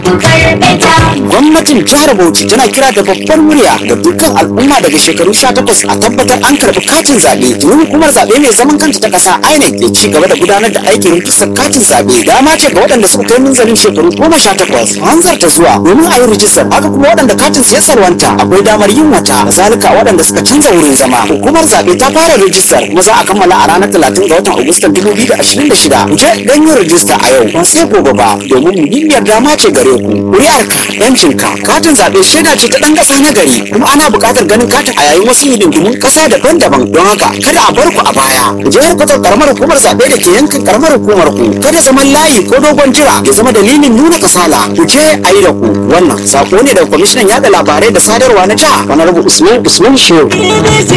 Gwamnatin jihar Bauchi tana kira da babbar murya ga dukkan al'umma daga shekaru 18 a tabbatar an karɓi katin zaɓe. Domin hukumar zaɓe mai zaman kanta ta ƙasa INEC ke ci gaba da gudanar da aikin rijistar katin zaɓe. Dama ce ga waɗanda suka kai munzalin shekaru 18 hanzarta zuwa domin a yi rijistar. Haka kuma waɗanda katin ya salwanta akwai damar yin wata. Kazalika waɗanda suka canza wurin zama. Hukumar zaɓe ta fara rijistar kuma za a kammala a ranar 30 ga watan Agustan 2026. Ku je don yin rijista a yau ba sai gobe ba domin muhimmiyar dama ce gare ku. Ƙuri'arka, 'yancinka, katin zaɓe shaida ce ta ɗan ƙasa na gari kuma ana buƙatar ganin katin a yayin wasu hidindimun ƙasa daban-daban don haka kada a bar ku a baya. Ku je harkatar ƙaramar hukumar zaɓe da ke yankin ƙaramar hukumar ku. Kada zaman layi ko dogon jira ya zama dalilin nuna kasala. Ku je a yi da ku. Wannan sako ne daga kwamishinan yaɗa labarai da sadarwa na jiha Honorable Usman Shehu.